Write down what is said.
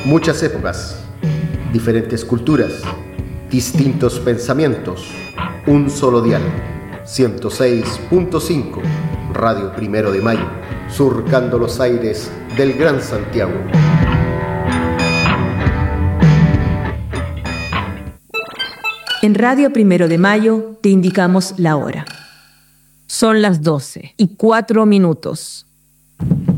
Muchas épocas, diferentes culturas, distintos pensamientos, un solo dial. 106.5, Radio Primero de Mayo, surcando los aires del Gran Santiago. En Radio Primero de Mayo te indicamos la hora. Son las 12:04.